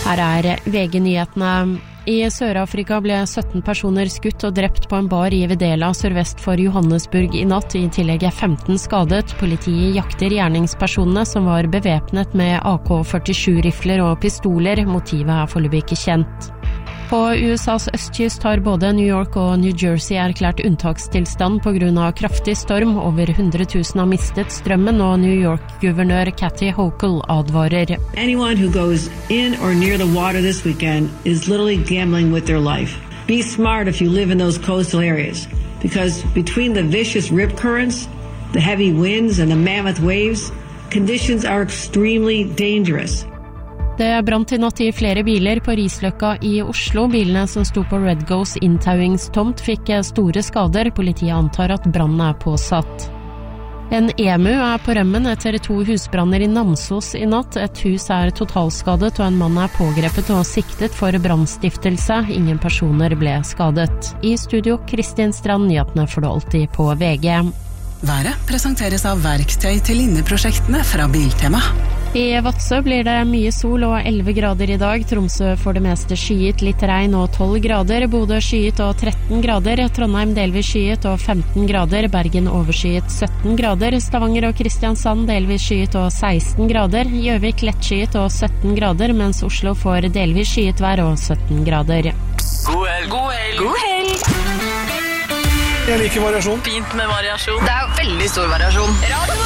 Her VG-nyhetene. I Sør-Afrika ble 17 personer skutt og drept på en bar i Vedela sørvest for Johannesburg i natt. I tillegg 15 skadet. Politiet jakter gjerningspersonene som var bevæpnet med AK-47-rifler og pistoler. Motivet foreløpig ikke kjent. På USAs østkyst har både New York og New Jersey erklært unntakstilstand på grunn av kraftig storm. Over 100 000 har mistet strømmen, og New York-guvernør Kathy Hochul advarer. Anyone who goes in or near the water this weekend is literally gambling with their life. Be smart if you live in those coastal areas, because between the vicious rip currents, the heavy winds and the mammoth waves, conditions are extremely dangerous. Det brant I natt I flere biler på Risløkka I Oslo. Bilene som sto på Red Ghost inntauingstomt fikk store skader. Politiet antar at brannen påsatt. En emu på rømmen etter 2 husbranner I Namsos I natt. Et hus totalskadet, og en mann pågrepet og siktet for brannstiftelse. Ingen personer ble skadet. I studio Kristin Strand, nyhetene får du alltid på VG. Været presenteres av verktøy til inneprosjektene fra Biltema. I Vadsø blir det mye sol og 11 grader I dag. Tromsø får det meste skyet, litt regn og 12 grader. Bodø skyet og 13 grader. Trondheim delvis skyet og 15 grader. Bergen overskyet 17 grader. Stavanger og Kristiansand delvis skyet og 16 grader. Gjøvik lett skyet og 17 grader, mens Oslo får delvis skyet vær og 17 grader. God helg! God helg! God helg! Jeg liker variasjon. Fint med variasjon. Det veldig stor variasjon. Radio